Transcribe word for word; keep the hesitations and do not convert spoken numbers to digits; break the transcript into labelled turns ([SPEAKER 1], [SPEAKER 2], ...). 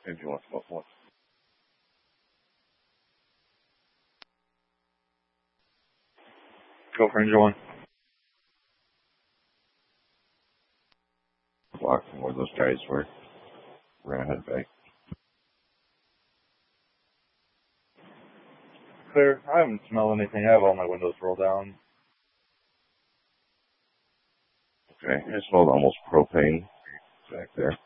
[SPEAKER 1] If you want to smoke one. Go for engine one. Block from where those guys were. We're gonna head back. Clear. I haven't smelled anything. I have all my windows rolled down. Okay, I smelled almost propane back there.